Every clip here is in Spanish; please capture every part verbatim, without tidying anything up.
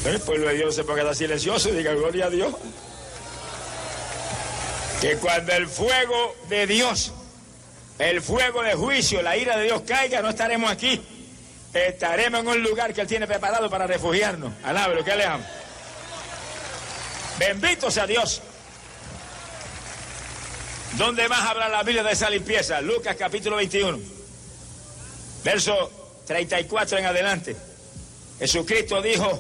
El pueblo de Dios se ponga silencioso y diga gloria a Dios. Que cuando el fuego de Dios, el fuego de juicio, la ira de Dios caiga, no estaremos aquí. Estaremos en un lugar que Él tiene preparado para refugiarnos. Alábelo, que le amo. Bendito sea Dios. ¿Dónde más habla la Biblia de esa limpieza? Lucas capítulo veintiuno, verso treinta y cuatro en adelante. Jesucristo dijo: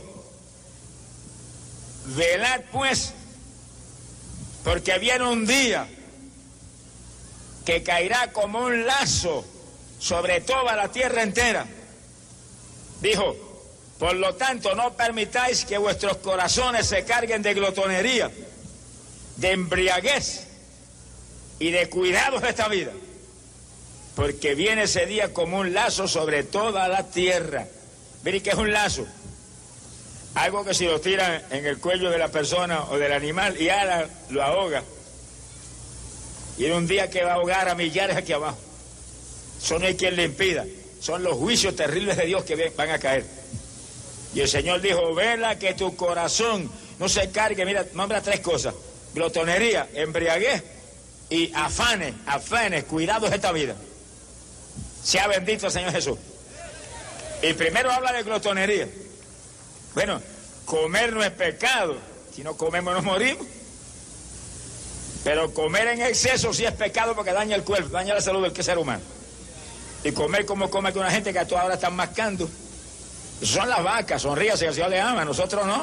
velad pues, porque viene un día que caerá como un lazo sobre toda la tierra entera. Dijo: por lo tanto, no permitáis que vuestros corazones se carguen de glotonería, de embriaguez y de cuidados de esta vida, porque viene ese día como un lazo sobre toda la tierra. Miren que es un lazo, algo que si lo tiran en el cuello de la persona o del animal y ahora lo ahoga, y en un día que va a ahogar a millares aquí abajo. Eso no hay quien le impida, son los juicios terribles de Dios que van a caer. Y el Señor dijo: vela que tu corazón no se cargue. Mira, nombra tres cosas: glotonería, embriaguez y afanes, afanes, cuidados de esta vida. Sea bendito el Señor Jesús. Y primero habla de glotonería. Bueno, comer no es pecado, si no comemos nos morimos. Pero comer en exceso sí es pecado, porque daña el cuerpo, daña la salud del ser humano. Y comer como come con una gente que a toda hora están mascando. Son las vacas, sonríase, que el Señor le ama, nosotros no.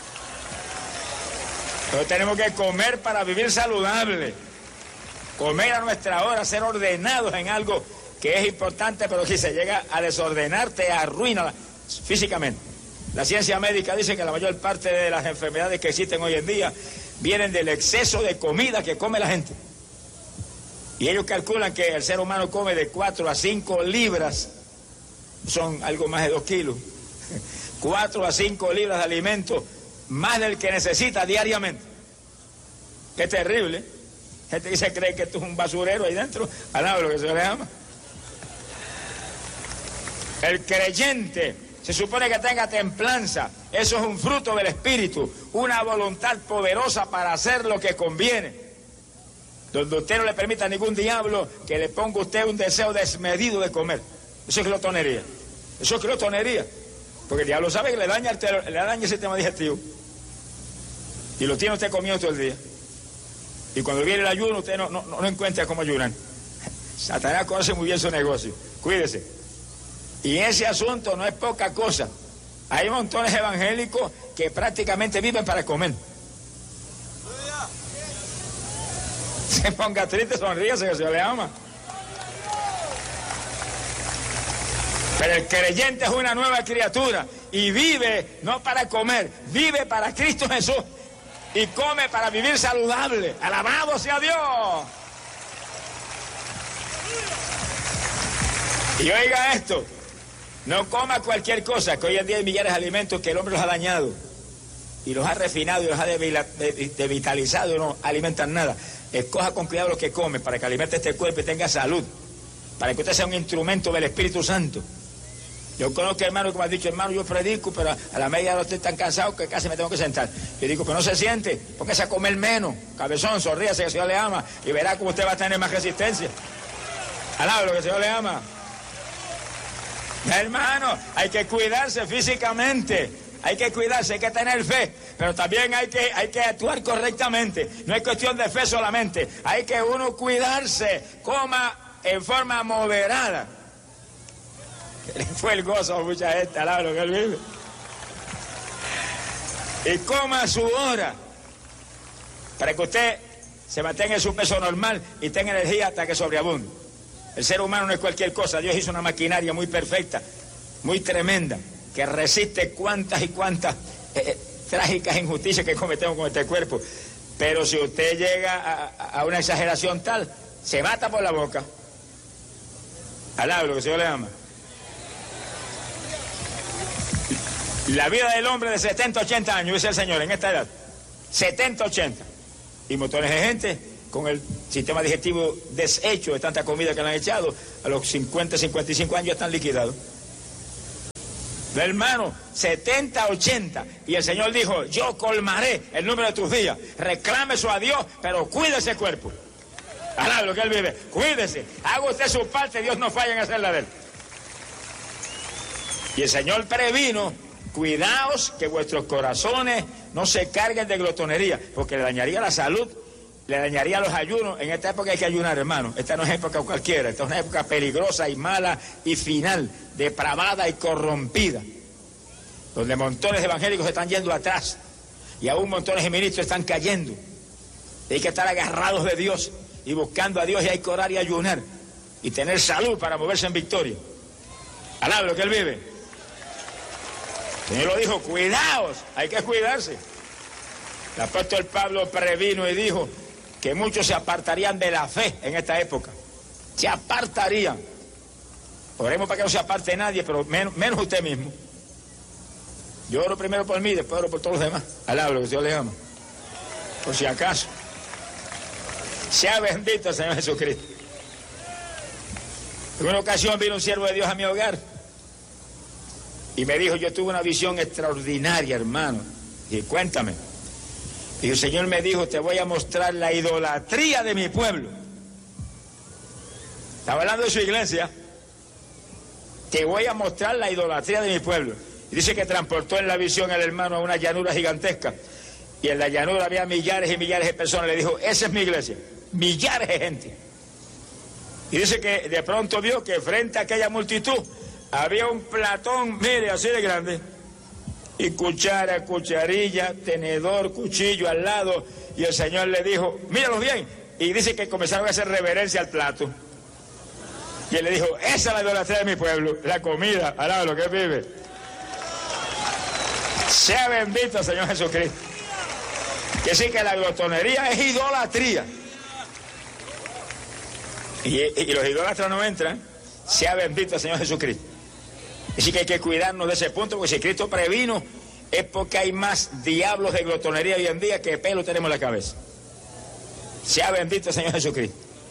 Entonces tenemos que comer para vivir saludable. Comer a nuestra hora, ser ordenados en algo que es importante, pero si se llega a desordenar, te arruina físicamente. La ciencia médica dice que la mayor parte de las enfermedades que existen hoy en día vienen del exceso de comida que come la gente. Y ellos calculan que el ser humano come de cuatro a cinco libras, son algo más de dos kilos, cuatro a cinco libras de alimento, más del que necesita diariamente. Qué terrible. Gente que se cree que esto es un basurero ahí dentro, al lado de lo que se le llama. El creyente se supone que tenga templanza. Eso es un fruto del Espíritu, una voluntad poderosa para hacer lo que conviene, donde usted no le permita a ningún diablo que le ponga a usted un deseo desmedido de comer. Eso es glotonería. Eso es glotonería, porque el diablo sabe que le daña el, le daña el sistema digestivo, y lo tiene usted comiendo todo el día. Y cuando viene el ayuno, usted no, no, no encuentra cómo ayunar. Satanás conoce muy bien su negocio. Cuídese. Y ese asunto no es poca cosa. Hay montones evangélicos que prácticamente viven para comer. Se ponga triste, sonríase, que se le ama. Pero el creyente es una nueva criatura y vive no para comer, vive para Cristo Jesús. Y come para vivir saludable. ¡Alabado sea Dios! Y oiga esto: no coma cualquier cosa, que hoy en día hay millares de alimentos que el hombre los ha dañado y los ha refinado y los ha devitalizado y no alimentan nada. Escoja con cuidado lo que come para que alimente este cuerpo y tenga salud, para que usted sea un instrumento del Espíritu Santo. Yo conozco hermanos que me han dicho: hermano, yo predico, pero a la media hora estoy tan cansado que casi me tengo que sentar. Yo digo: pero no se siente, póngase a comer menos, cabezón, sonríase, que el Señor le ama, y verá cómo usted va a tener más resistencia. Alaba lo que el Señor le ama. Hermano, hay que cuidarse físicamente, hay que cuidarse, hay que tener fe, pero también hay que, hay que actuar correctamente. No es cuestión de fe solamente, hay que uno cuidarse, coma en forma moderada. Fue el gozo a mucha gente, alaba lo que él vive. Y coma a su hora, para que usted se mantenga en su peso normal y tenga energía hasta que sobreabunde. El ser humano no es cualquier cosa. Dios hizo una maquinaria muy perfecta, muy tremenda, que resiste cuantas y cuantas eh, trágicas injusticias que cometemos con este cuerpo. Pero si usted llega a, a una exageración tal, se mata por la boca. Alaba lo que el Señor le ama. La vida del hombre de setenta, ochenta años, dice el Señor, en esta edad, setenta, ochenta. Y montones de gente con el sistema digestivo deshecho de tanta comida que le han echado, a los cincuenta, cincuenta y cinco años ya están liquidados. No, hermano, setenta, ochenta. Y el Señor dijo, yo colmaré el número de tus días. Reclame eso a Dios, pero cuide ese cuerpo. Alá lo que Él vive. Cuídese. Haga usted su parte, Dios no falla en hacer la de Él. Y el Señor previno, cuidaos que vuestros corazones no se carguen de glotonería, porque le dañaría la salud, le dañaría los ayunos. En esta época hay que ayunar, hermano. Esta no es época cualquiera, esta es una época peligrosa y mala y final, depravada y corrompida, donde montones de evangélicos están yendo atrás y aún montones de ministros están cayendo. Hay que estar agarrados de Dios y buscando a Dios, y hay que orar y ayunar y tener salud para moverse en victoria. Alá lo que Él vive. El Señor lo dijo, cuidaos, hay que cuidarse. El apóstol Pablo previno y dijo que muchos se apartarían de la fe en esta época. Se apartarían. Oremos para que no se aparte nadie, pero menos, menos usted mismo. Yo oro primero por mí, después oro por todos los demás. Alá lo que Dios le ama. Por si acaso. Sea bendito el Señor Jesucristo. En una ocasión vino un siervo de Dios a mi hogar y me dijo, yo tuve una visión extraordinaria, hermano. Y cuéntame. Y el Señor me dijo, te voy a mostrar la idolatría de mi pueblo. Estaba hablando de su iglesia. Te voy a mostrar la idolatría de mi pueblo. Y dice que transportó en la visión al hermano a una llanura gigantesca. Y en la llanura había millares y millares de personas. Le dijo, esa es mi iglesia. Millares de gente. Y dice que de pronto vio que frente a aquella multitud había un platón, mire, así de grande. Y cuchara, cucharilla, tenedor, cuchillo al lado. Y el Señor le dijo, míralos bien. Y dice que comenzaron a hacer reverencia al plato. Y él le dijo, esa es la idolatría de mi pueblo, la comida, alá lo que vive. Sea bendito el Señor Jesucristo. Que sí, que la glotonería es idolatría. Y, y, y los idólatras no entran. Sea bendito el Señor Jesucristo. Así que hay que cuidarnos de ese punto, porque si Cristo previno, es porque hay más diablos de glotonería hoy en día que pelo tenemos en la cabeza. Sea bendito el Señor Jesucristo.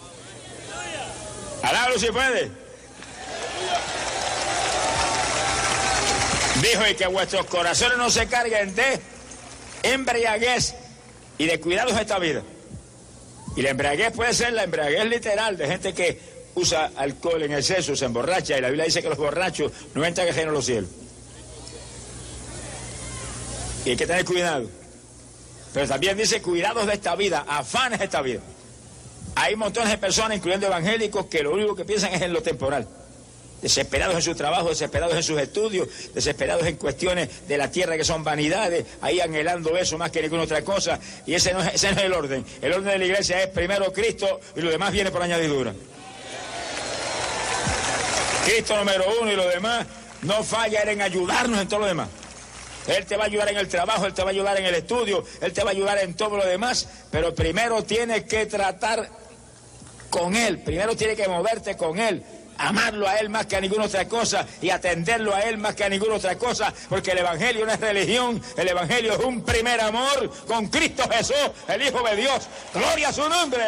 Alábalo si puede. Dijo, y que vuestros corazones no se carguen de embriaguez y de cuidados de esta vida. Y la embriaguez puede ser la embriaguez literal de gente que usa alcohol en exceso, se emborracha, y la Biblia dice que los borrachos no entran al reino de los cielos. Y hay que tener cuidado. Pero también dice cuidados de esta vida, afanes de esta vida. Hay montones de personas, incluyendo evangélicos, que lo único que piensan es en lo temporal. Desesperados en su trabajo, desesperados en sus estudios, desesperados en cuestiones de la tierra que son vanidades, ahí anhelando eso más que ninguna otra cosa. Y ese no es, ese no es el orden. El orden de la iglesia es primero Cristo y lo demás viene por añadidura. Cristo número uno y lo demás no falla en ayudarnos en todo lo demás. Él te va a ayudar en el trabajo, Él te va a ayudar en el estudio, Él te va a ayudar en todo lo demás, pero primero tienes que tratar con Él, primero tienes que moverte con Él, amarlo a Él más que a ninguna otra cosa y atenderlo a Él más que a ninguna otra cosa, porque el Evangelio no es religión, el Evangelio es un primer amor con Cristo Jesús, el Hijo de Dios. ¡Gloria a su nombre!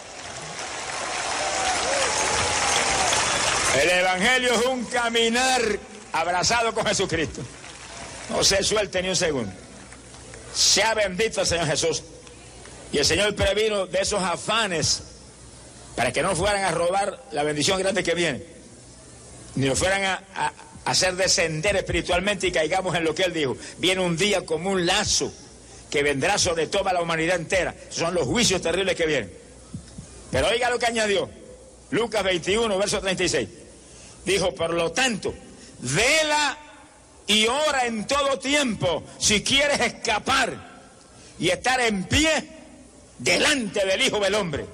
El Evangelio es un caminar abrazado con Jesucristo. No se suelte ni un segundo. Sea bendito el Señor Jesús. Y el Señor previno de esos afanes para que no fueran a robar la bendición grande que viene, ni nos fueran a, a, a hacer descender espiritualmente y caigamos en lo que Él dijo. Viene un día como un lazo que vendrá sobre toda la humanidad entera. Esos son los juicios terribles que vienen. Pero oiga lo que añadió Lucas veintiuno, verso treinta y seis. Dijo, por lo tanto, vela y ora en todo tiempo si quieres escapar y estar en pie delante del Hijo del Hombre.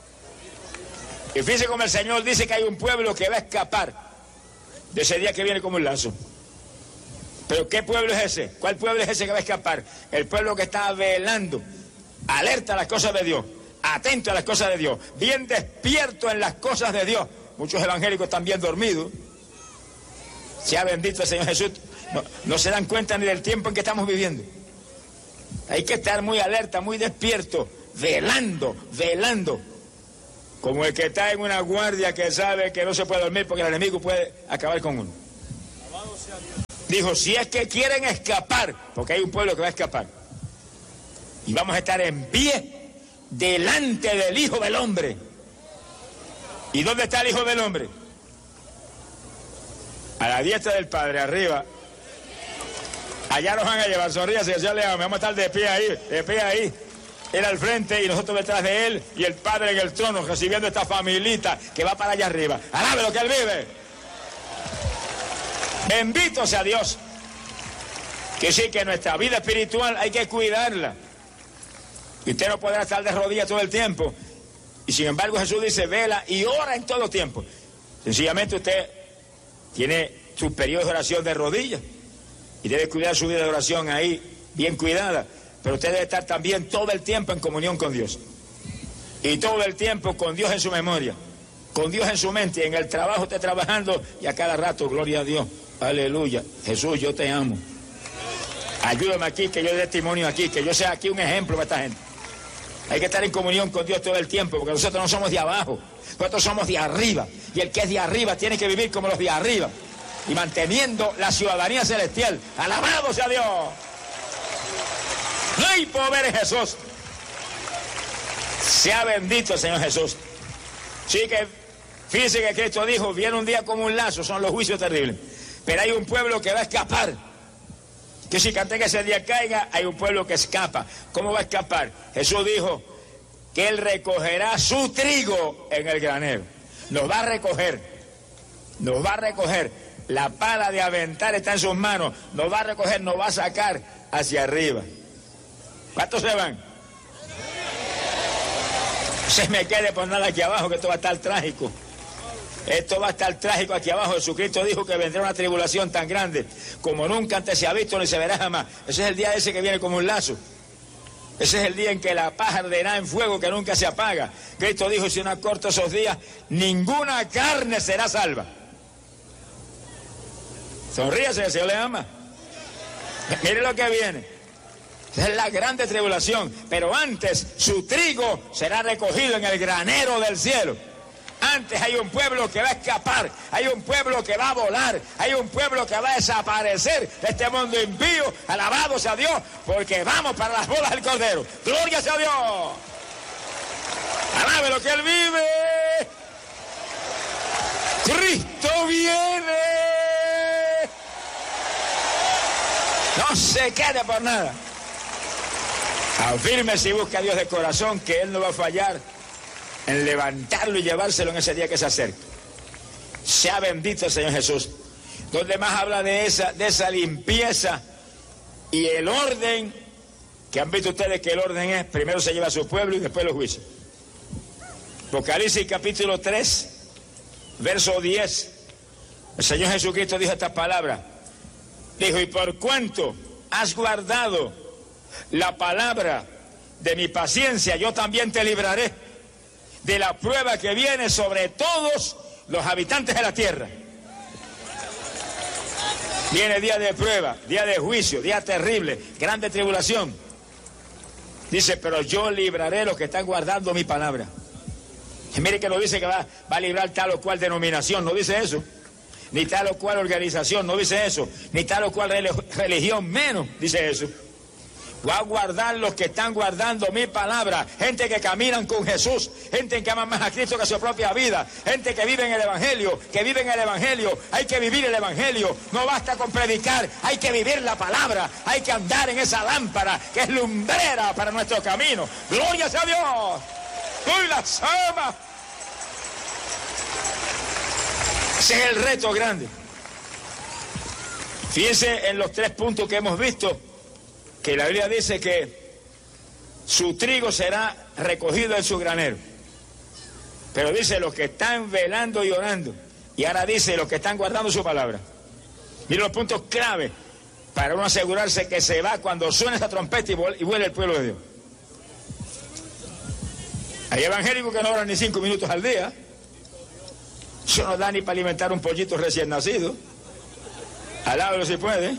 Y fíjese como el Señor dice que hay un pueblo que va a escapar de ese día que viene como un lazo. ¿Pero qué pueblo es ese? ¿Cuál pueblo es ese que va a escapar? El pueblo que está velando, alerta a las cosas de Dios, atento a las cosas de Dios, bien despierto en las cosas de Dios. Muchos evangélicos están bien dormidos. Sea bendito el Señor Jesús. No, no se dan cuenta ni del tiempo en que estamos viviendo. Hay que estar muy alerta, muy despierto, velando, velando. Como el que está en una guardia que sabe que no se puede dormir porque el enemigo puede acabar con uno. Dijo, si es que quieren escapar, porque hay un pueblo que va a escapar, y vamos a estar en pie delante del Hijo del Hombre. ¿Y dónde está el Hijo del Hombre? A la diestra del Padre, arriba. Allá nos van a llevar, sonríase, Señor le ama, vamos a estar de pie ahí, de pie ahí. Él al frente y nosotros detrás de él, y el Padre en el trono, recibiendo esta familita que va para allá arriba. Alabe lo que él vive. Bendito sea Dios. Que sí, que nuestra vida espiritual hay que cuidarla. Y usted no podrá estar de rodillas todo el tiempo. Y sin embargo Jesús dice, vela y ora en todo tiempo. Sencillamente usted tiene sus periodos de oración de rodillas y debe cuidar su vida de oración ahí, bien cuidada. Pero usted debe estar también todo el tiempo en comunión con Dios. Y todo el tiempo con Dios en su memoria, con Dios en su mente, en el trabajo esté trabajando y a cada rato, gloria a Dios, aleluya. Jesús, yo te amo. Ayúdame aquí, que yo dé testimonio aquí, que yo sea aquí un ejemplo para esta gente. Hay que estar en comunión con Dios todo el tiempo, porque nosotros no somos de abajo, nosotros somos de arriba. Y el que es de arriba tiene que vivir como los de arriba, y manteniendo la ciudadanía celestial. ¡Alabado sea Dios! ¡Ay, pobre Jesús! Sea bendito el Señor Jesús. Sí que, fíjense que Cristo dijo, viene un día como un lazo, son los juicios terribles. Pero hay un pueblo que va a escapar. Que si antes que ese día caiga, hay un pueblo que escapa. ¿Cómo va a escapar? Jesús dijo que Él recogerá su trigo en el granero. Nos va a recoger. Nos va a recoger. La pala de aventar está en sus manos. Nos va a recoger, nos va a sacar hacia arriba. ¿Cuántos se van? Se me quede por nada aquí abajo, que esto va a estar trágico. Esto va a estar trágico aquí abajo. Jesucristo dijo que vendrá una tribulación tan grande como nunca antes se ha visto ni se verá jamás. Ese es el día ese que viene como un lazo. Ese es el día en que la paja arderá en fuego que nunca se apaga. Cristo dijo, si no acorto esos días, ninguna carne será salva. Sonríase, el Señor le ama. Mire lo que viene. Esa es la grande tribulación. Pero antes su trigo será recogido en el granero del cielo. Antes hay un pueblo que va a escapar, hay un pueblo que va a volar, hay un pueblo que va a desaparecer de este mundo impío. Alabado sea Dios, porque vamos para las bodas del Cordero. ¡Gloria sea Dios! ¡Alabe lo que Él vive! ¡Cristo viene! No se quede por nada. Afírmese y busque a Dios de corazón, que Él no va a fallar en levantarlo y llevárselo en ese día que se acerca. Sea bendito el Señor Jesús. Donde más habla de esa, de esa limpieza y el orden, que han visto ustedes que el orden es, primero se lleva a su pueblo y después los juicios. Apocalipsis capítulo tres, verso diez. El Señor Jesucristo dijo estas palabras. Dijo, y por cuanto has guardado la palabra de mi paciencia, yo también te libraré de la prueba que viene sobre todos los habitantes de la tierra. Viene día de prueba, día de juicio, día terrible, grande tribulación. Dice, pero yo libraré a los que están guardando mi palabra. Y mire que no dice que va, va a librar tal o cual denominación, no dice eso. Ni tal o cual organización, no dice eso. Ni tal o cual religión, menos dice eso. Va a guardar los que están guardando mi palabra. Gente que caminan con Jesús. Gente que ama más a Cristo que a su propia vida. Gente que vive en el Evangelio. Que vive en el Evangelio. Hay que vivir el Evangelio. No basta con predicar. Hay que vivir la palabra. Hay que andar en esa lámpara que es lumbrera para nuestro camino. ¡Gloria sea a Dios! ¡Uy, la sama! Ese es el reto grande. Fíjense en los tres puntos que hemos visto, que la Biblia dice que su trigo será recogido en su granero. Pero dice los que están velando y orando. Y ahora dice los que están guardando su palabra. Miren los puntos clave para uno asegurarse que se va cuando suene esa trompeta y vuelve el pueblo de Dios. Hay evangélicos que no oran ni cinco minutos al día. Eso no da ni para alimentar un pollito recién nacido. Alábalo si puede.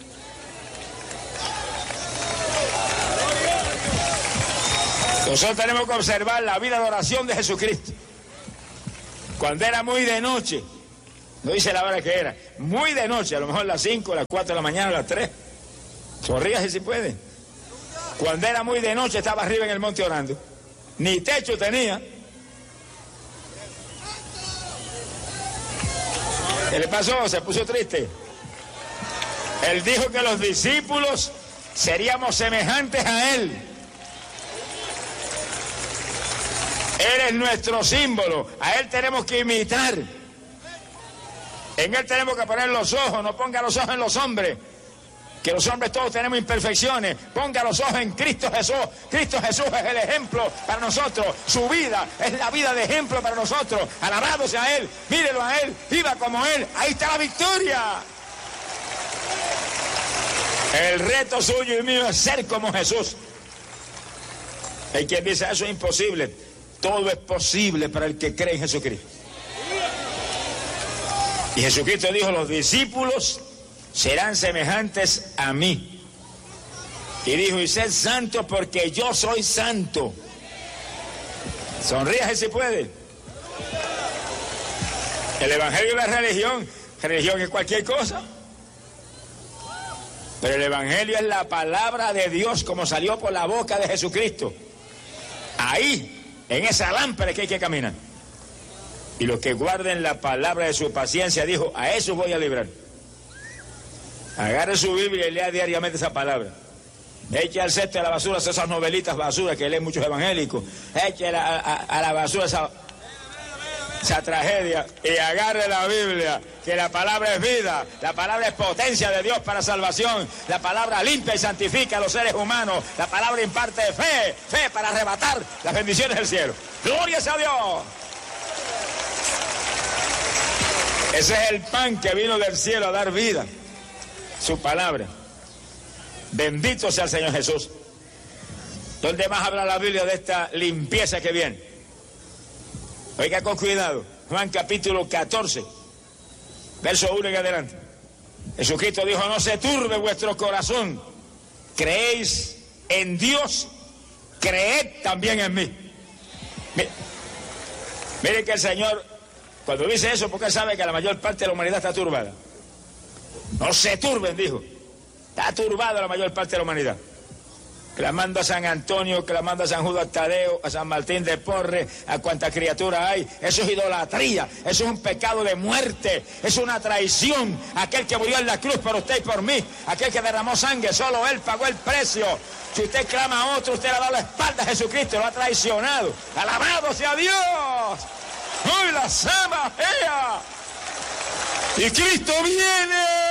Nosotros tenemos que observar la vida de oración de Jesucristo. Cuando era muy de noche, No dice la hora que era. Muy de noche, a lo mejor las cinco, las cuatro de la mañana, las tres. Sonríase si puede. Cuando era muy de noche estaba arriba en el monte orando. Ni techo tenía. ¿Qué le pasó? Se puso triste. Él dijo que los discípulos seríamos semejantes a Él. Él es nuestro símbolo. A Él tenemos que imitar. En Él tenemos que poner los ojos. No ponga los ojos en los hombres. Que los hombres todos tenemos imperfecciones. Ponga los ojos en Cristo Jesús. Cristo Jesús es el ejemplo para nosotros. Su vida es la vida de ejemplo para nosotros. Alabado sea Él. Mírelo a Él. Viva como Él. Ahí está la victoria. El reto suyo y mío es ser como Jesús. Hay quien dice, eso es imposible. Todo es posible para el que cree en Jesucristo. Y Jesucristo dijo, los discípulos serán semejantes a mí. Y dijo, y sed santo porque yo soy santo. Sonríase si puede. El evangelio y la religión. Religión es cualquier cosa. Pero el evangelio es la palabra de Dios como salió por la boca de Jesucristo. Ahí, en esa lámpara que hay que caminar. Y los que guarden la palabra de su paciencia, dijo, a eso voy a librar. Agarre su Biblia y lea diariamente esa palabra. Eche al cesto de la basura esas novelitas basura que leen muchos evangélicos. Eche a la, a, a la basura esa, esa tragedia y agarre la Biblia, que la palabra es vida, la palabra es potencia de Dios para salvación, la palabra limpia y santifica a los seres humanos, la palabra imparte fe, fe para arrebatar las bendiciones del cielo. ¡Gloria a Dios! Ese es el pan que vino del cielo a dar vida. Su palabra. Bendito sea el Señor Jesús. ¿Dónde más habla la Biblia de esta limpieza que viene? Oiga con cuidado. Juan capítulo catorce, verso uno en adelante. Jesucristo dijo, no se turbe vuestro corazón. Creéis en Dios, creed también en mí. Mire, mire que el Señor, cuando dice eso, porque él sabe que la mayor parte de la humanidad está turbada. No se turben, dijo. Está turbada la mayor parte de la humanidad. Clamando a San Antonio, clamando a San Judas Tadeo, a San Martín de Porres, a cuanta criatura hay. Eso es idolatría, eso es un pecado de muerte, es una traición. Aquel que murió en la cruz por usted y por mí, aquel que derramó sangre, solo Él pagó el precio. Si usted clama a otro, usted le ha dado la espalda a Jesucristo, lo ha traicionado. ¡Alabado sea Dios! ¡Hoy la sama ella! ¡Y Cristo viene!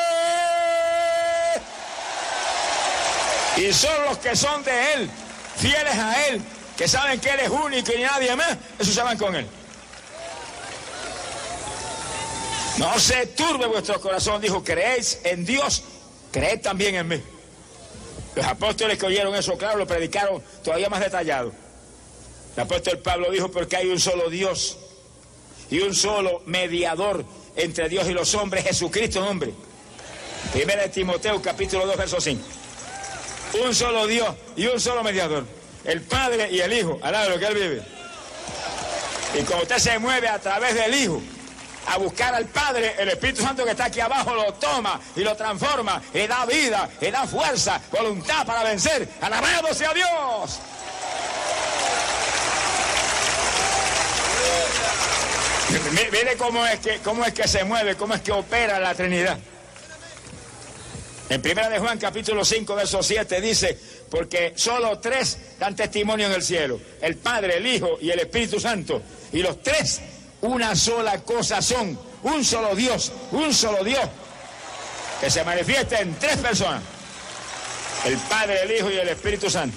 Y son los que son de Él, fieles a Él, que saben que Él es único y nadie más, esos se van con Él. No se turbe vuestro corazón, dijo, creéis en Dios, creed también en mí. Los apóstoles que oyeron eso, claro, lo predicaron todavía más detallado. El apóstol Pablo dijo, porque hay un solo Dios y un solo mediador entre Dios y los hombres, Jesucristo hombre. Primera de Timoteo, capítulo dos, verso cinco. Un solo Dios y un solo mediador, el Padre y el Hijo, al lado de lo que Él vive. Y cuando usted se mueve a través del Hijo a buscar al Padre, el Espíritu Santo que está aquí abajo lo toma y lo transforma, y da vida, y da fuerza, voluntad para vencer. ¡Alabado sea Dios! Mire cómo es que, cómo es que se mueve, cómo es que opera la Trinidad. En primera de Juan capítulo cinco, verso siete dice, porque solo tres dan testimonio en el cielo, el Padre, el Hijo y el Espíritu Santo, y los tres una sola cosa son, un solo Dios, un solo Dios, que se manifiesta en tres personas, el Padre, el Hijo y el Espíritu Santo.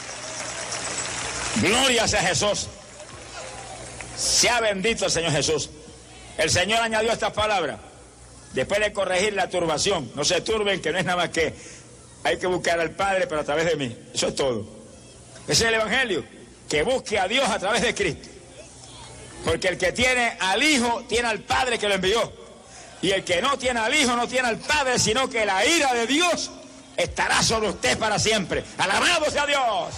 Gloria sea Jesús, sea bendito el Señor Jesús. El Señor añadió estas palabras. Después de corregir la turbación, no se turben, que no es nada más que hay que buscar al Padre, pero a través de mí. Eso es todo. Ese es el Evangelio, que busque a Dios a través de Cristo. Porque el que tiene al Hijo, tiene al Padre que lo envió. Y el que no tiene al Hijo, no tiene al Padre, sino que la ira de Dios estará sobre usted para siempre. ¡Alabado sea Dios!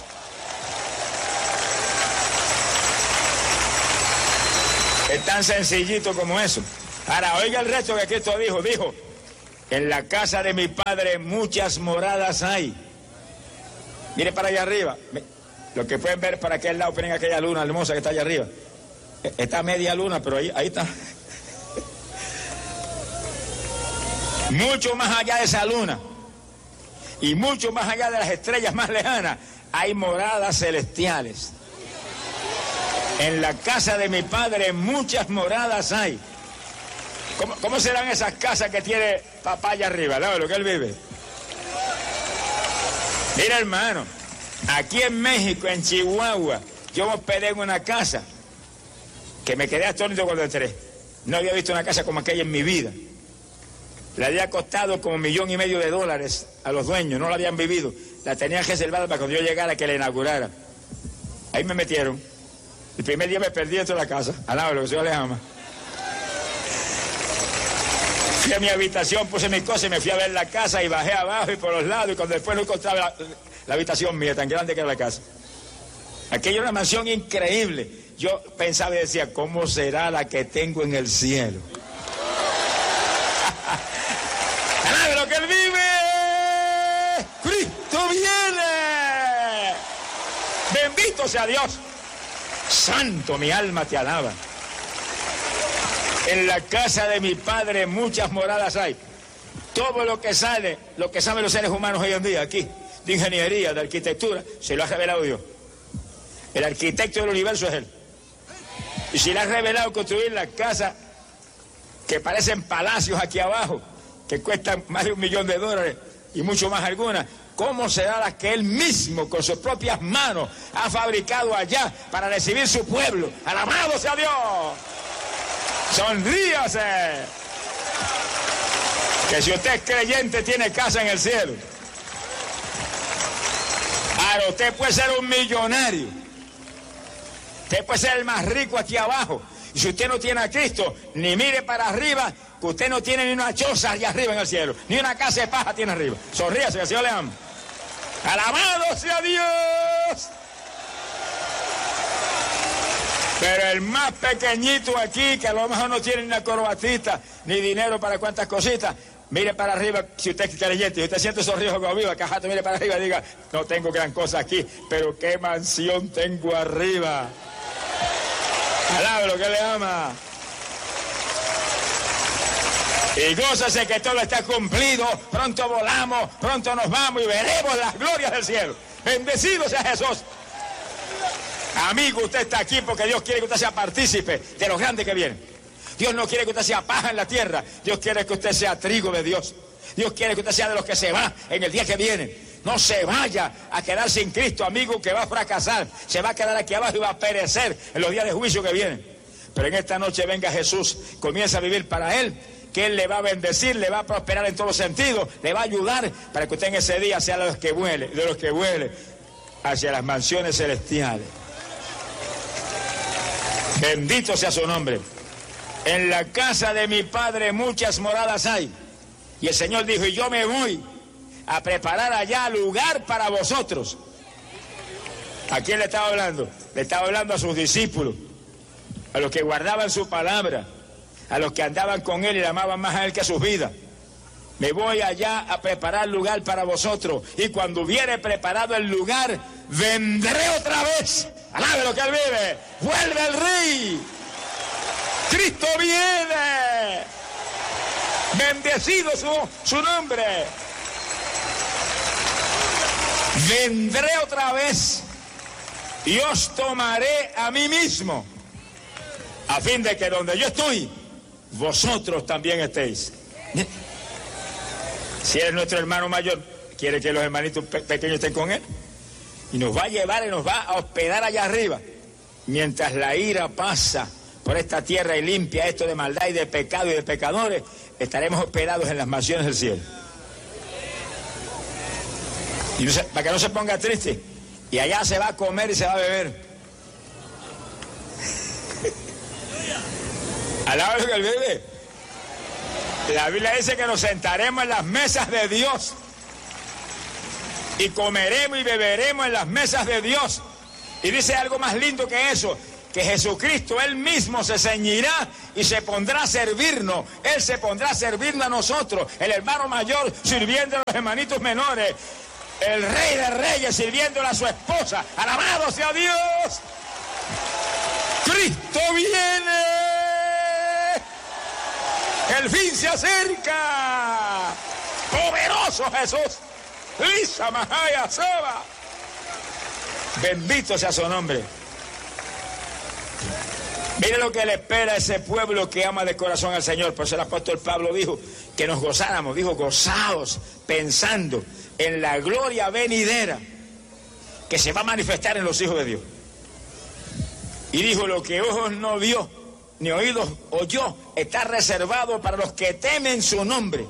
Es tan sencillito como eso. Ahora, oiga el resto que Cristo dijo. Dijo, en la casa de mi Padre muchas moradas hay. Mire para allá arriba. Lo que pueden ver para aquel lado, ponen aquella luna hermosa que está allá arriba. Está media luna, pero ahí, ahí está. Mucho más allá de esa luna y mucho más allá de las estrellas más lejanas hay moradas celestiales. En la casa de mi Padre muchas moradas hay. ¿Cómo, cómo serán esas casas que tiene papá allá arriba, ¿no? Lo que él vive. Mira, hermano, aquí en México, en Chihuahua, yo me hospedé en una casa que me quedé atónito cuando entré. No había visto una casa como aquella en mi vida. Le había costado como un millón y medio de dólares a los dueños, no la habían vivido. La tenían reservada para cuando yo llegara que la inaugurara. Ahí me metieron. El primer día me perdí dentro de la casa. Alaba lo que el Señor les ama. Fui a mi habitación, puse mis cosas y me fui a ver la casa y bajé abajo y por los lados y cuando después no encontraba la, la habitación mía, tan grande que era la casa. Aquella era una mansión increíble. Yo pensaba y decía, ¿cómo será la que tengo en el cielo? ¡Alaba lo que él vive! ¡Cristo viene! ¡Bendito sea Dios! Santo, mi alma te alaba. En la casa de mi Padre muchas moradas hay. Todo lo que sale, lo que saben los seres humanos hoy en día aquí, de ingeniería, de arquitectura, se lo ha revelado Dios. El arquitecto del universo es Él. Y si le ha revelado construir las casas que parecen palacios aquí abajo, que cuestan más de un millón de dólares y mucho más algunas, ¿cómo será la que Él mismo con sus propias manos ha fabricado allá para recibir su pueblo? ¡Alabado sea Dios! ¡Sonríase! Que si usted es creyente tiene casa en el cielo. Ahora, usted puede ser un millonario. Usted puede ser el más rico aquí abajo. Y si usted no tiene a Cristo, ni mire para arriba, que usted no tiene ni una choza allá arriba en el cielo. Ni una casa de paja tiene arriba. Sonríase, que el Señor le ama. ¡Alabado sea Dios! Pero el más pequeñito aquí, que a lo mejor no tiene ni una corbatita, ni dinero para cuantas cositas, mire para arriba, si usted es creyente, y usted siente esos ríos como viva, cajato, mire para arriba y diga, no tengo gran cosa aquí, pero qué mansión tengo arriba. Alaba lo que le ama. Y gózase que todo está cumplido, pronto volamos, pronto nos vamos y veremos las glorias del cielo. Bendecido sea Jesús. Amigo, usted está aquí porque Dios quiere que usted sea partícipe de los grandes que vienen. Dios no quiere que usted sea paja en la tierra. Dios quiere que usted sea trigo de Dios. Dios quiere que usted sea de los que se va en el día que viene. No se vaya a quedar sin Cristo, amigo, que va a fracasar. Se va a quedar aquí abajo y va a perecer en los días de juicio que vienen. Pero en esta noche venga Jesús, comienza a vivir para Él, que Él le va a bendecir, le va a prosperar en todos sentidos, le va a ayudar para que usted en ese día sea de los que vuele, de los que vuele hacia las mansiones celestiales. Bendito sea su nombre. En la casa de mi Padre muchas moradas hay. Y el Señor dijo, y yo me voy a preparar allá lugar para vosotros. ¿A quién le estaba hablando? Le estaba hablando a sus discípulos, a los que guardaban su palabra, a los que andaban con Él y le amaban más a Él que a sus vidas. Me voy allá a preparar lugar para vosotros, y cuando hubiere preparado el lugar, vendré otra vez. Alabe lo que Él vive. Vuelve el Rey. Cristo viene. Bendecido su, su nombre. Vendré otra vez y os tomaré a mí mismo, a fin de que donde yo estoy, vosotros también estéis. Si eres nuestro hermano mayor, quiere que los hermanitos pe pequeños estén con Él. Y nos va a llevar y nos va a hospedar allá arriba. Mientras la ira pasa por esta tierra y limpia esto de maldad y de pecado y de pecadores, estaremos hospedados en las mansiones del cielo. Y no se, para que no se ponga triste. Y allá se va a comer y se va a beber. Alaba lo que Él vive. La Biblia dice que nos sentaremos en las mesas de Dios. Y comeremos y beberemos en las mesas de Dios. Y dice algo más lindo que eso, que Jesucristo Él mismo se ceñirá y se pondrá a servirnos. Él se pondrá a servirnos a nosotros. El hermano mayor sirviendo a los hermanitos menores. El Rey de Reyes sirviéndole a su esposa. ¡Alabado sea Dios! ¡Cristo viene! ¡El fin se acerca! ¡Poderoso Jesús! ¡Lisa Mahaya Saba! Bendito sea su nombre. Mire lo que le espera a ese pueblo que ama de corazón al Señor. Por eso el apóstol Pablo dijo que nos gozáramos. Dijo, gozaos, pensando en la gloria venidera que se va a manifestar en los hijos de Dios. Y dijo, lo que ojos no vio, ni oídos oyó, está reservado para los que temen su nombre.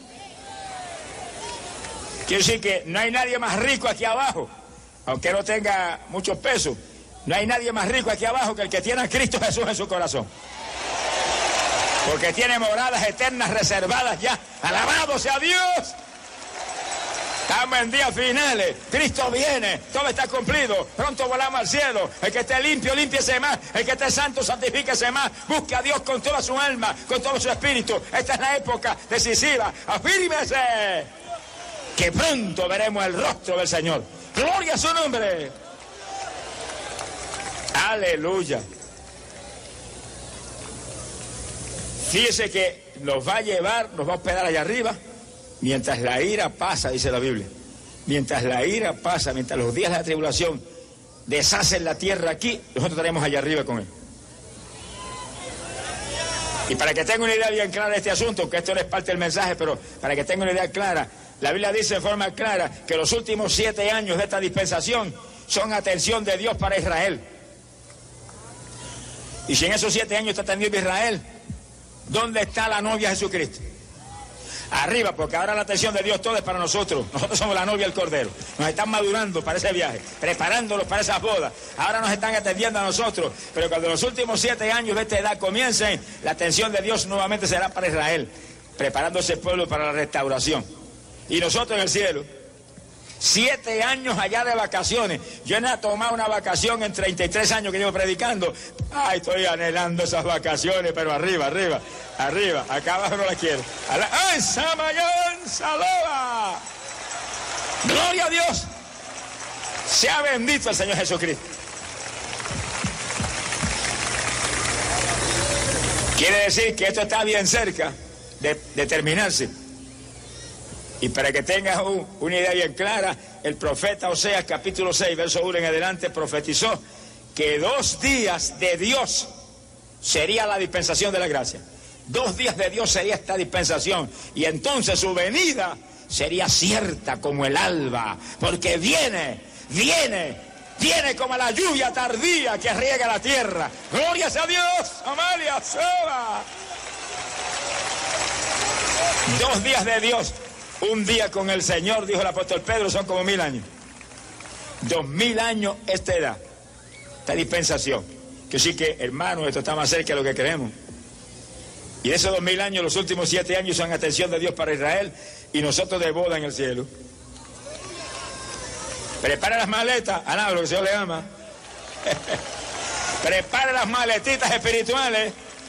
Quiere decir que no hay nadie más rico aquí abajo, aunque no tenga mucho peso. No hay nadie más rico aquí abajo que el que tiene a Cristo Jesús en su corazón. Porque tiene moradas eternas reservadas ya. ¡Alabado sea Dios! Estamos en días finales. Cristo viene. Todo está cumplido. Pronto volamos al cielo. El que esté limpio, límpiese más. El que esté santo, santifíquese más. Busque a Dios con toda su alma, con todo su espíritu. Esta es la época decisiva. ¡Afírmese! Que pronto veremos el rostro del Señor. ¡Gloria a su nombre! ¡Aleluya! Fíjese que nos va a llevar, nos va a hospedar allá arriba, mientras la ira pasa, dice la Biblia. Mientras la ira pasa, mientras los días de la tribulación deshacen la tierra aquí, nosotros estaremos allá arriba con Él. Y para que tenga una idea bien clara de este asunto, que esto no es parte del mensaje, pero para que tenga una idea clara, la Biblia dice de forma clara que los últimos siete años de esta dispensación son atención de Dios para Israel. Y si en esos siete años está atendiendo Israel, ¿dónde está la novia Jesucristo? Arriba, porque ahora la atención de Dios todo es para nosotros. Nosotros somos la novia del Cordero. Nos están madurando para ese viaje, preparándolos para esas bodas. Ahora nos están atendiendo a nosotros. Pero cuando los últimos siete años de esta edad comiencen, la atención de Dios nuevamente será para Israel, preparando ese pueblo para la restauración. Y nosotros en el cielo, siete años allá de vacaciones. Yo no he tomado una vacación en treinta y tres años que llevo predicando. Ay, estoy anhelando esas vacaciones, pero arriba, arriba, arriba. Acá abajo no la quiero. ¡Ay, Samayán, Saloba! ¡Gloria a Dios! Sea bendito el Señor Jesucristo. Quiere decir que esto está bien cerca de, de terminarse. Y para que tengas un, una idea bien clara, el profeta Oseas capítulo seis, verso uno en adelante, profetizó que dos días de Dios sería la dispensación de la gracia. Dos días de Dios sería esta dispensación. Y entonces su venida sería cierta como el alba. Porque viene, viene, viene como la lluvia tardía que riega la tierra. ¡Gloria sea a Dios! ¡Amalia, Soba! Dos días de Dios. Un día con el Señor, dijo el apóstol Pedro, son como mil años. Dos mil años esta edad, esta dispensación. Que sí que, hermanos, esto está más cerca de lo que creemos. Y esos dos mil años, los últimos siete años son atención de Dios para Israel y nosotros de boda en el cielo. Prepara las maletas, alaba lo que el Señor le ama. Prepara las maletitas espirituales.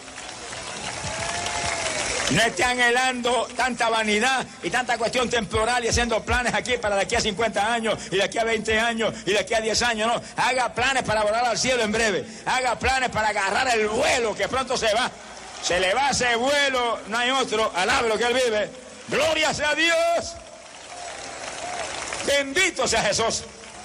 No esté anhelando tanta vanidad y tanta cuestión temporal y haciendo planes aquí para de aquí a cincuenta años y de aquí a veinte años y de aquí a diez años, no. Haga planes para volar al cielo en breve. Haga planes para agarrar el vuelo que pronto se va. Se le va ese vuelo, no hay otro. Alabe lo que Él vive. Gloria sea Dios. Bendito sea Jesús.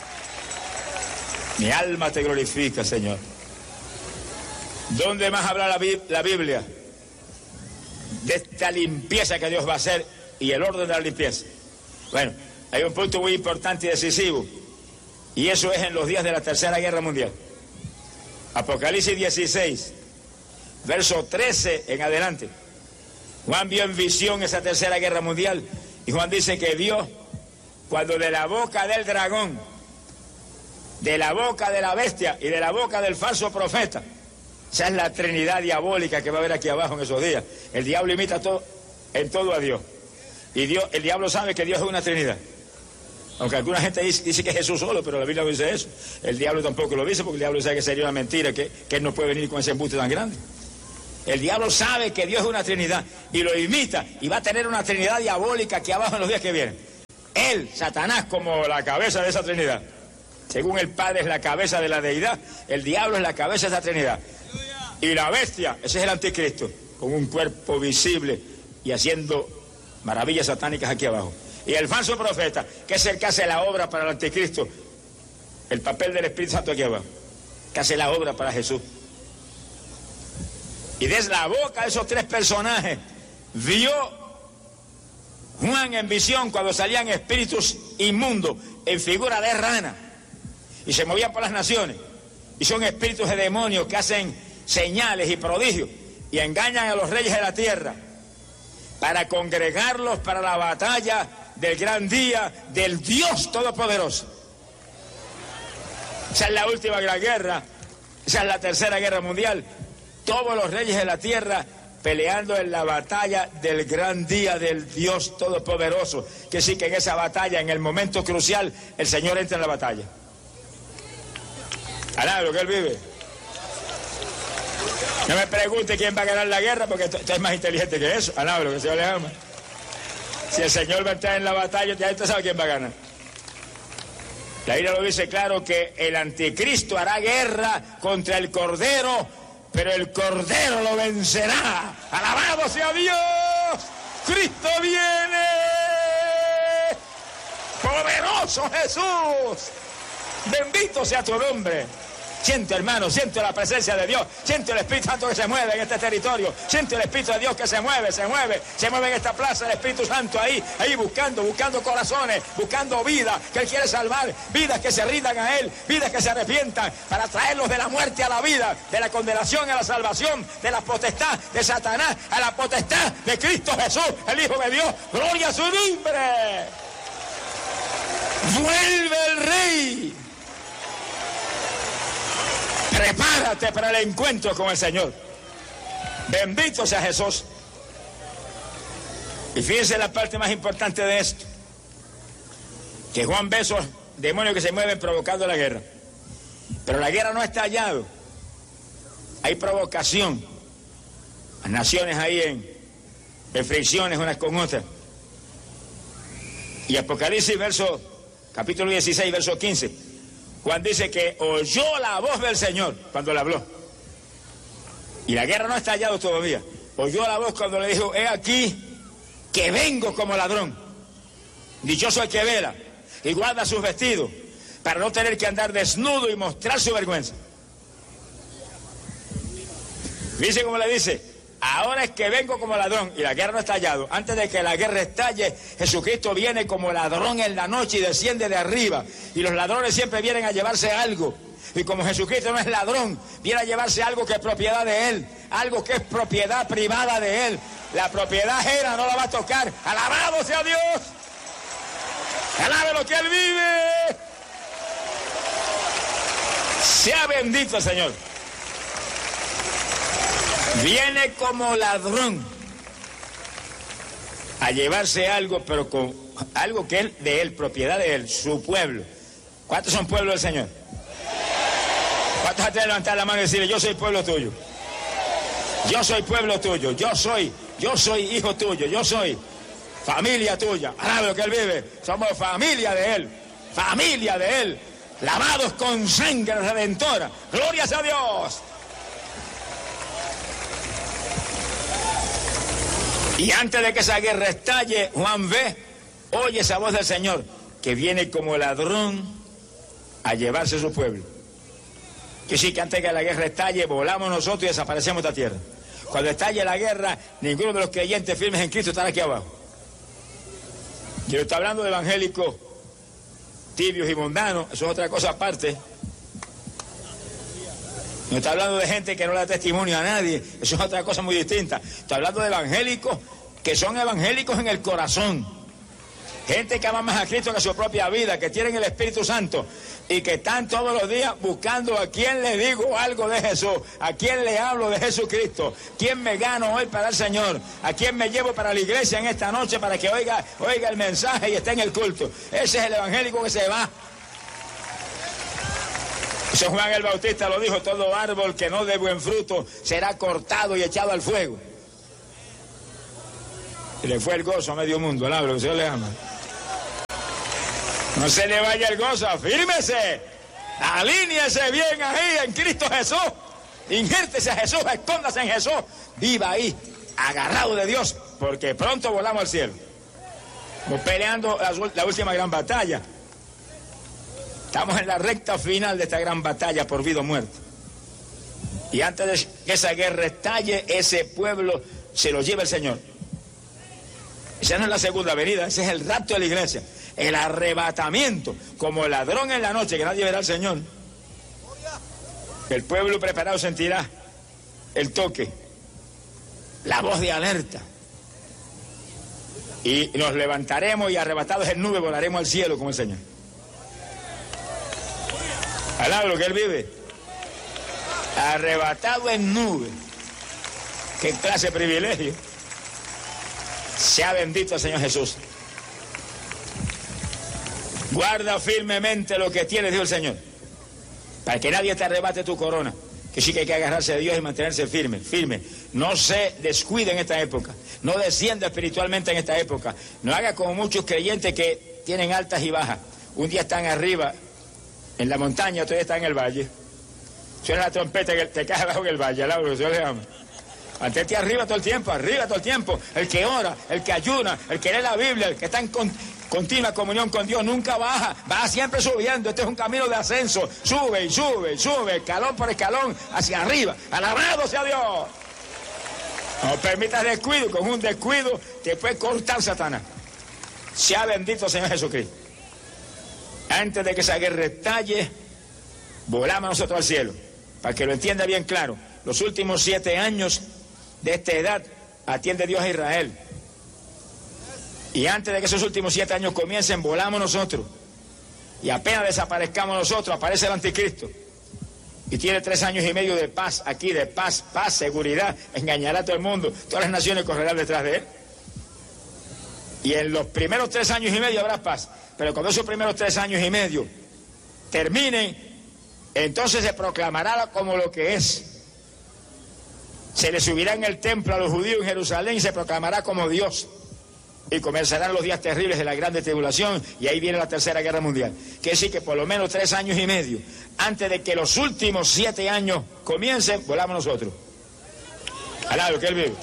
Mi alma te glorifica, Señor. ¿Dónde más habla la, la Biblia? De esta limpieza que Dios va a hacer y el orden de la limpieza. Bueno, hay un punto muy importante y decisivo, y eso es en los días de la Tercera Guerra Mundial. Apocalipsis dieciséis, verso trece en adelante. Juan vio en visión esa Tercera Guerra Mundial, y Juan dice que vio cuando de la boca del dragón, de la boca de la bestia y de la boca del falso profeta, esa es la trinidad diabólica que va a haber aquí abajo en esos días. El diablo imita todo, en todo a Dios. Y Dios, el diablo sabe que Dios es una trinidad. Aunque alguna gente dice, dice que es Jesús solo, pero la Biblia no dice eso. El diablo tampoco lo dice, porque el diablo sabe que sería una mentira, que, que él no puede venir con ese embuste tan grande. El diablo sabe que Dios es una Trinidad y lo imita, y va a tener una Trinidad diabólica aquí abajo en los días que vienen. Él, Satanás, como la cabeza de esa Trinidad. Según el Padre es la cabeza de la deidad, el diablo es la cabeza de esa Trinidad. Y la bestia, ese es el anticristo, con un cuerpo visible y haciendo maravillas satánicas aquí abajo. Y el falso profeta, que es el que hace la obra para el anticristo, el papel del Espíritu Santo aquí abajo, que hace la obra para Jesús. Y desde la boca de esos tres personajes vio Juan en visión cuando salían espíritus inmundos en figura de rana y se movían por las naciones, y son espíritus de demonios que hacen señales y prodigios y engañan a los reyes de la tierra para congregarlos para la batalla del gran día del Dios Todopoderoso. Esa es la última gran guerra, esa es la tercera guerra mundial. Todos los reyes de la tierra peleando en la batalla del gran día del Dios Todopoderoso. Que sí, que en esa batalla, en el momento crucial, el Señor entra en la batalla. Alá, lo que Él vive. No me pregunte quién va a ganar la guerra, porque usted es más inteligente que eso. Alá, lo que el Señor le ama. Si el Señor va a entrar en la batalla, ya usted sabe quién va a ganar. La Biblia lo dice claro, que el anticristo hará guerra contra el Cordero, pero el Cordero lo vencerá. ¡Alabado sea Dios! ¡Cristo viene! ¡Poderoso Jesús! ¡Bendito sea tu nombre! Siento, hermano, siento la presencia de Dios, siento el Espíritu Santo que se mueve en este territorio, siento el Espíritu de Dios que se mueve, se mueve, se mueve en esta plaza, el Espíritu Santo ahí, ahí buscando, buscando corazones, buscando vidas que Él quiere salvar, vidas que se rindan a Él, vidas que se arrepientan, para traerlos de la muerte a la vida, de la condenación a la salvación, de la potestad de Satanás a la potestad de Cristo Jesús, el Hijo de Dios. ¡Gloria a su nombre! ¡Vuelve el Rey! Prepárate para el encuentro con el Señor. Bendito sea Jesús. Y fíjense la parte más importante de esto, que Juan ve esos demonios que se mueven provocando la guerra. Pero la guerra no ha estallado. Hay provocación. Las naciones ahí en, en fricciones unas con otras. Y Apocalipsis, verso, capítulo dieciséis, verso quince. Juan dice que oyó la voz del Señor cuando le habló. Y la guerra no ha estallado todavía. Oyó la voz cuando le dijo: he aquí que vengo como ladrón. Dichoso el que vela y guarda sus vestidos, para no tener que andar desnudo y mostrar su vergüenza. Dice como le dice: ahora es que vengo como ladrón. Y la guerra no ha estallado. Antes de que la guerra estalle, Jesucristo viene como ladrón en la noche y desciende de arriba. Y los ladrones siempre vienen a llevarse algo. Y como Jesucristo no es ladrón, viene a llevarse algo que es propiedad de Él, algo que es propiedad privada de Él. La propiedad ajena no la va a tocar. ¡Alabado sea Dios! ¡Alabe lo que Él vive! Sea bendito el Señor. Viene como ladrón a llevarse algo, pero con algo que él, de él, propiedad de él, su pueblo. ¿Cuántos son pueblos del Señor? ¿Cuántos atreven a levantar la mano y decirle: yo soy pueblo tuyo? Yo soy pueblo tuyo, yo soy, yo soy hijo tuyo, yo soy familia tuya. Alaba lo que Él vive. Somos familia de Él, familia de Él, lavados con sangre redentora. ¡Glorias a Dios! Y antes de que esa guerra estalle, Juan ve, oye esa voz del Señor, que viene como ladrón a llevarse a su pueblo. Que sí, que antes de que la guerra estalle, volamos nosotros y desaparecemos de esta tierra. Cuando estalle la guerra, ninguno de los creyentes firmes en Cristo estará aquí abajo. Yo estoy hablando de evangélicos tibios y mundanos, eso es otra cosa aparte. No está hablando de gente que no le da testimonio a nadie, eso es otra cosa muy distinta. Está hablando de evangélicos que son evangélicos en el corazón. Gente que ama más a Cristo que a su propia vida, que tienen el Espíritu Santo y que están todos los días buscando a quién le digo algo de Jesús, a quién le hablo de Jesucristo, quién me gano hoy para el Señor, a quién me llevo para la iglesia en esta noche para que oiga, oiga el mensaje y esté en el culto. Ese es el evangélico que se va. San Juan el Bautista lo dijo: todo árbol que no dé buen fruto será cortado y echado al fuego. Y le fue el gozo a medio mundo, alaba lo que el Señor le ama. No se le vaya el gozo, afírmese, alíñese bien ahí en Cristo Jesús, injírtese a Jesús, escóndase en Jesús, viva ahí, agarrado de Dios, porque pronto volamos al cielo. Estamos peleando la, la última gran batalla. Estamos en la recta final de esta gran batalla por vida o muerte. Y antes de que esa guerra estalle, ese pueblo se lo lleva el Señor. Esa no es la segunda venida, ese es el rapto de la iglesia. El arrebatamiento, como el ladrón en la noche, que nadie verá al Señor. El pueblo preparado sentirá el toque, la voz de alerta. Y nos levantaremos y arrebatados en nube volaremos al cielo como el Señor. Alaba lo que Él vive. Arrebatado en nube. Qué clase de privilegio. Sea bendito el Señor Jesús. Guarda firmemente lo que tienes, dijo el Señor, para que nadie te arrebate tu corona. Que sí que hay que agarrarse de Dios y mantenerse firme, firme. No se descuide en esta época. No descienda espiritualmente en esta época. No haga como muchos creyentes que tienen altas y bajas. Un día están arriba en la montaña, otro día están en el valle. Suena la trompeta que te cae abajo en el valle, al lado, se le llama. Mantente arriba todo el tiempo, arriba todo el tiempo. El que ora, el que ayuna, el que lee la Biblia, el que está en con, continua comunión con Dios, nunca baja, va siempre subiendo. Este es un camino de ascenso, sube y sube y sube, escalón por escalón, hacia arriba. Alabado sea Dios. No permitas descuido, con un descuido te puede cortar Satanás. Sea bendito Señor Jesucristo. Antes de que esa guerra estalle, volamos nosotros al cielo. Para que lo entienda bien claro, los últimos siete años de esta edad atiende Dios a Israel. Y antes de que esos últimos siete años comiencen, volamos nosotros. Y apenas desaparezcamos nosotros, aparece el anticristo. Y tiene tres años y medio de paz aquí, de paz, paz, seguridad. Engañará a todo el mundo. Todas las naciones correrán detrás de él. Y en los primeros tres años y medio habrá paz. Pero cuando esos primeros tres años y medio terminen, entonces se proclamará como lo que es. Se le subirá en el templo a los judíos en Jerusalén y se proclamará como Dios. Y comenzarán los días terribles de la grande tribulación y ahí viene la tercera guerra mundial. Quiere decir que por lo menos tres años y medio, antes de que los últimos siete años comiencen, volamos nosotros. Alá, lo que Él vive.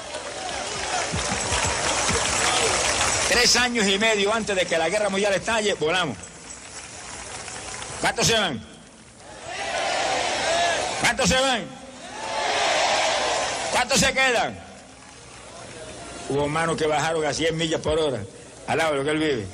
Tres años y medio antes de que la guerra mundial estalle, volamos. ¿Cuántos se van? ¿Cuántos se van? ¿Cuántos se quedan? Hubo manos que bajaron a cien millas por hora. Alaba lo que Él vive.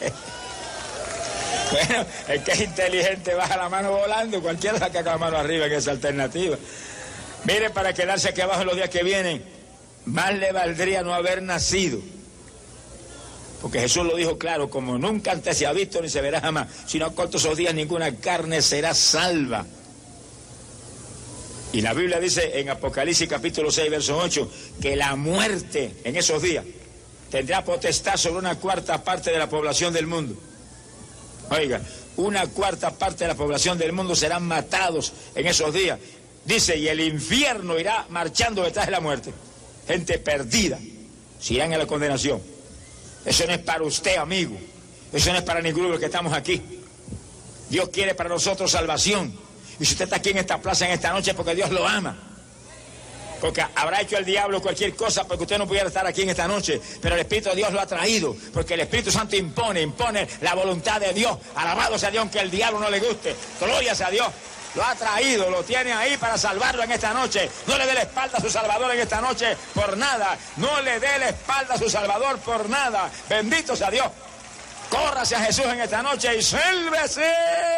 Bueno, el que es inteligente baja la mano volando, cualquiera saca la mano arriba, que es alternativa. Mire, para quedarse aquí abajo en los días que vienen, más le valdría no haber nacido. Porque Jesús lo dijo claro, como nunca antes se ha visto ni se verá jamás, sino cortos esos días ninguna carne será salva. Y la Biblia dice en Apocalipsis capítulo seis, verso ocho, que la muerte en esos días tendrá potestad sobre una cuarta parte de la población del mundo. Oiga, una cuarta parte de la población del mundo serán matados en esos días. Dice, y el infierno irá marchando detrás de la muerte. Gente perdida, se irán a la condenación. Eso no es para usted, amigo. Eso no es para ninguno de los que estamos aquí. Dios quiere para nosotros salvación. Y si usted está aquí en esta plaza en esta noche es porque Dios lo ama. Porque habrá hecho el diablo cualquier cosa porque usted no pudiera estar aquí en esta noche. Pero el Espíritu de Dios lo ha traído. Porque el Espíritu Santo impone, impone la voluntad de Dios. Alabado sea Dios, aunque el diablo no le guste. Gloria sea Dios. Lo ha traído, lo tiene ahí para salvarlo en esta noche. No le dé la espalda a su Salvador en esta noche por nada. No le dé la espalda a su Salvador por nada. Bendito sea Dios. Córrase a Jesús en esta noche y sálvese.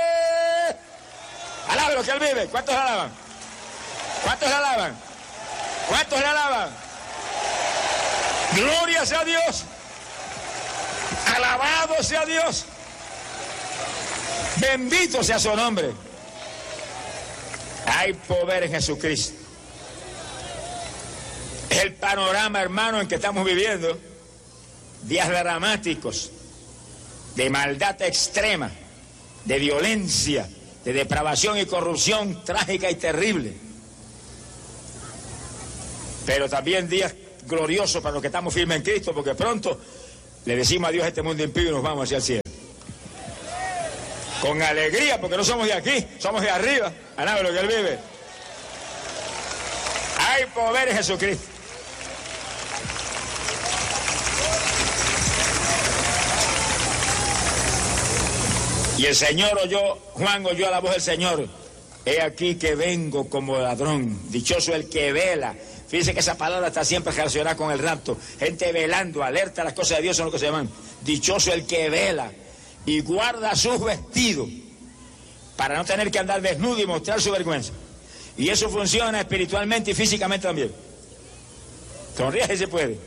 Alabe lo que Él vive. ¿Cuántos le alaban? ¿Cuántos le alaban? ¿Cuántos le alaban? Gloria sea Dios. Alabado sea Dios. Bendito sea su nombre. Hay poder en Jesucristo. Es el panorama, hermano, en que estamos viviendo. Días dramáticos, de maldad extrema, de violencia, de depravación y corrupción trágica y terrible. Pero también días gloriosos para los que estamos firmes en Cristo, porque pronto le decimos adiós a este mundo impío y nos vamos hacia el cielo. Con alegría, porque no somos de aquí, somos de arriba. Alabe lo que Él vive. Hay poder en Jesucristo. Y el Señor oyó, Juan oyó la voz del Señor. He aquí que vengo como ladrón. Dichoso el que vela. Fíjense que esa palabra está siempre relacionada con el rapto. Gente velando, alerta a las cosas de Dios, son lo que se llaman. Dichoso el que vela y guarda sus vestidos para no tener que andar desnudo y mostrar su vergüenza. Y eso funciona espiritualmente y físicamente también. Sonríe si se puede.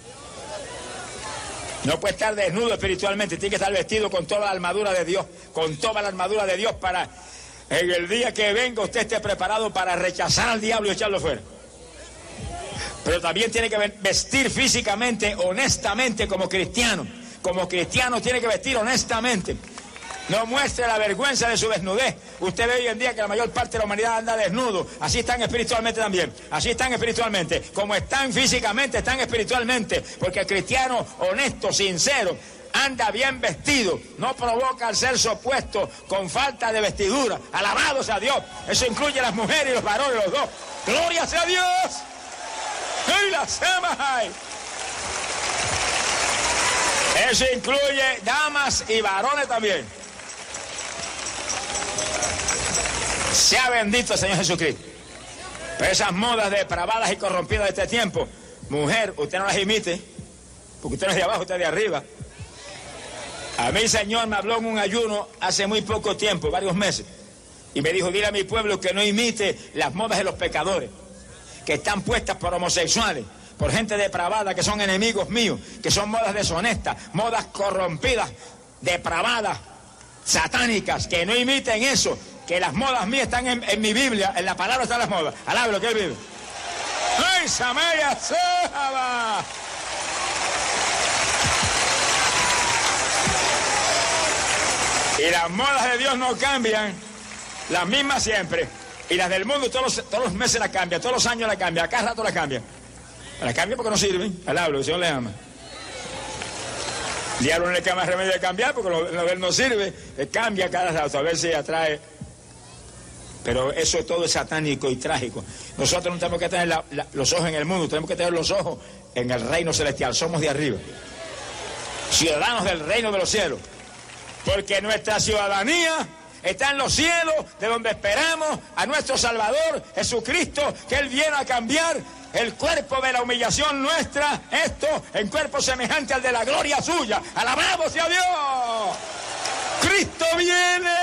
No puede estar desnudo espiritualmente, tiene que estar vestido con toda la armadura de Dios, con toda la armadura de Dios para en el día que venga usted esté preparado para rechazar al diablo y echarlo fuera. Pero también tiene que vestir físicamente, honestamente como cristiano. Como cristiano tiene que vestir honestamente. No muestre la vergüenza de su desnudez. Usted ve hoy en día que la mayor parte de la humanidad anda desnudo. Así están espiritualmente también. Así están espiritualmente. Como están físicamente, están espiritualmente. Porque el cristiano honesto, sincero, anda bien vestido. No provoca al sexo opuesto con falta de vestidura. Alabado sea Dios. Eso incluye a las mujeres y los varones, los dos. ¡Gloria sea Dios! ¡Ay, las amas hay! Eso incluye damas y varones también. Sea bendito el Señor Jesucristo. Pero esas modas depravadas y corrompidas de este tiempo, mujer, usted no las imite, porque usted no es de abajo, usted es de arriba. A mí el Señor me habló en un ayuno hace muy poco tiempo, varios meses, y me dijo, dile a mi pueblo que no imite las modas de los pecadores, que están puestas por homosexuales, por gente depravada, que son enemigos míos, que son modas deshonestas, modas corrompidas, depravadas, satánicas, que no imiten eso, que las modas mías están en, en mi Biblia, en la palabra están las modas. Alabe lo que Él vive. ¡Ay, Samaria, Saba! Y las modas de Dios no cambian, las mismas siempre. Y las del mundo todos los, todos los meses la cambian, todos los años la cambian, a cada rato la cambian. La cambian porque no sirven. Alablo, el Señor le ama. El diablo no le queda más remedio de cambiar porque lo, lo de él no sirve. Él cambia cada rato, a ver si atrae. Pero eso todo es satánico y trágico. Nosotros no tenemos que tener la, la, los ojos en el mundo, tenemos que tener los ojos en el reino celestial. Somos de arriba. Ciudadanos del reino de los cielos. Porque nuestra ciudadanía está en los cielos, de donde esperamos a nuestro Salvador, Jesucristo, que Él viene a cambiar el cuerpo de la humillación nuestra, esto en cuerpo semejante al de la gloria suya. ¡Alabado sea Dios! ¡Cristo viene!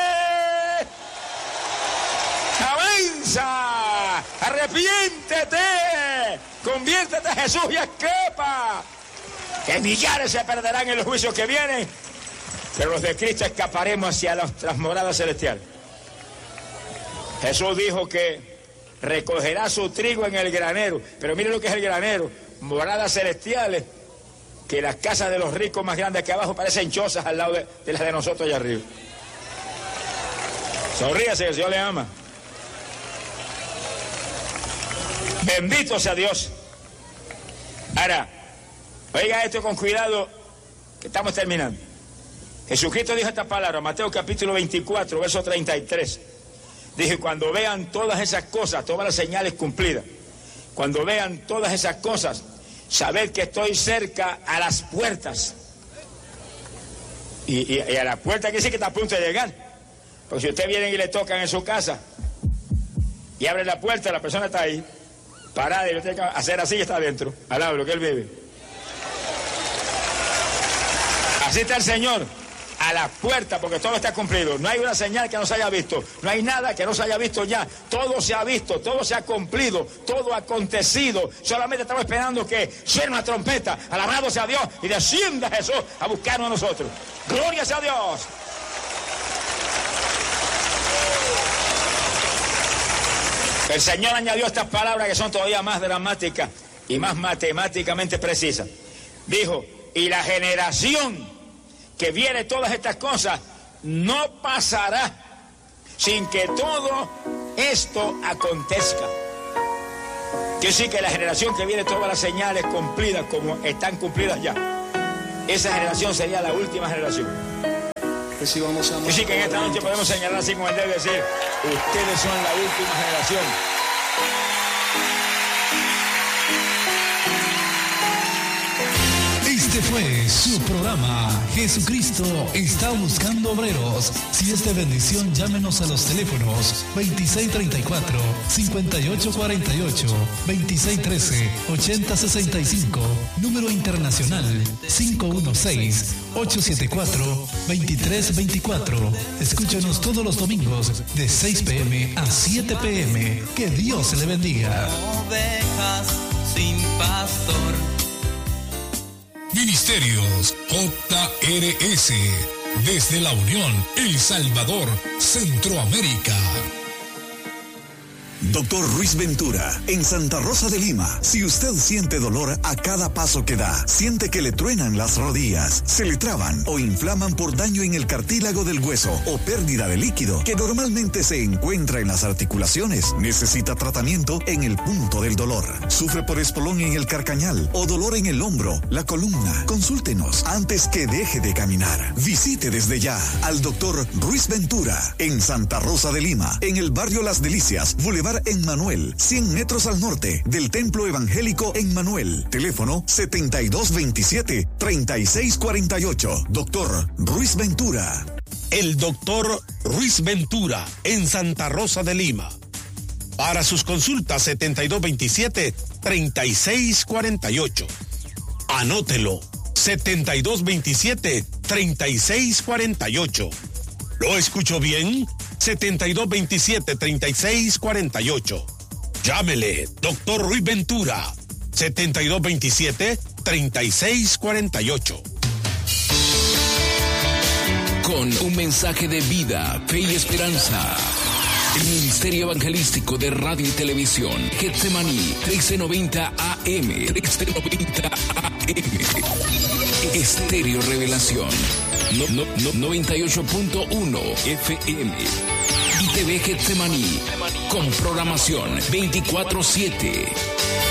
¡Avanza! ¡Arrepiéntete! ¡Conviértete a Jesús y escapa! Que millares se perderán en los juicios que vienen, pero los de Cristo escaparemos hacia las moradas celestiales. Jesús dijo que recogerá su trigo en el granero, pero mire lo que es el granero, moradas celestiales, que las casas de los ricos más grandes que abajo parecen chozas al lado de, de las de nosotros allá arriba. Sonríase, el Señor le ama. Bendito sea Dios. Ahora, oiga esto con cuidado, que estamos terminando. Jesucristo dijo esta palabra, Mateo capítulo veinticuatro, verso treinta y tres. Dijo, cuando vean todas esas cosas, todas las señales cumplidas, cuando vean todas esas cosas, sabed que estoy cerca a las puertas. Y, y, y a la puerta quiere decir que está a punto de llegar. Porque si usted viene y le tocan en su casa y abre la puerta, la persona está ahí, parada, y lo tiene que hacer así y está adentro. Alablo, que Él vive. Así está el Señor. a la puerta, porque todo está cumplido. No hay una señal que no se haya visto, no hay nada que no se haya visto ya. Todo se ha visto, todo se ha cumplido, todo ha acontecido. Solamente estamos esperando que suene una trompeta, alabado sea Dios, y descienda Jesús a buscarnos a nosotros. Gloria sea a Dios. El Señor añadió estas palabras que son todavía más dramáticas y más matemáticamente precisas. Dijo, y la generación que viere todas estas cosas no pasará sin que todo esto acontezca. Quiere decir que la generación que viene todas las señales cumplidas como están cumplidas ya, esa generación sería la última generación. Pues vamos a Quiere decir que en esta noche podemos señalar así como el dedo y decir, ustedes son la última generación. Este fue su programa Jesucristo está buscando obreros. Si es de bendición, llámenos a los teléfonos veintiséis treinta y cuatro, cincuenta y ocho cuarenta y ocho, veintiséis trece, ochenta sesenta y cinco, número internacional cinco uno seis, ocho siete cuatro, veintitrés veinticuatro. Escúchanos todos los domingos de seis p m a siete p m Que Dios le bendiga. Ovejas sin pastor. Ministerios J R S, desde La Unión, El Salvador, Centroamérica. Doctor Ruiz Ventura, en Santa Rosa de Lima. Si usted siente dolor a cada paso que da, siente que le truenan las rodillas, se le traban o inflaman por daño en el cartílago del hueso o pérdida de líquido que normalmente se encuentra en las articulaciones, necesita tratamiento en el punto del dolor. Sufre por espolón en el carcañal o dolor en el hombro, la columna. Consúltenos antes que deje de caminar. Visite desde ya al doctor Ruiz Ventura en Santa Rosa de Lima, en el barrio Las Delicias, Boulevard en Manuel, cien metros al norte del Templo Evangélico en Manuel. Teléfono setenta y dos veintisiete, treinta y seis cuarenta y ocho. Doctor Ruiz Ventura. El doctor Ruiz Ventura en Santa Rosa de Lima. Para sus consultas setenta y dos veintisiete, treinta y seis cuarenta y ocho. Anótelo. setenta y dos veintisiete, treinta y seis cuarenta y ocho. ¿Lo escucho bien? setenta y dos veintisiete, treinta y seis cuarenta y ocho. Llámele, doctor Ruiz Ventura, setenta y dos veintisiete, treinta y seis cuarenta y ocho. Con un mensaje de vida, fe y esperanza. El Ministerio Evangelístico de Radio y Televisión, Getsemaní, trece noventa A M, trece noventa A M. Estéreo Revelación, no, no, no, noventa y ocho punto uno F M. Y T V Getsemaní, con programación veinticuatro siete.